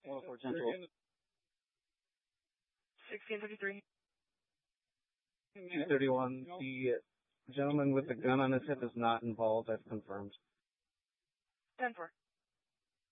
104 Central. 1653. 231. The gentleman with the gun on his hip is not involved. I've confirmed. 10-4.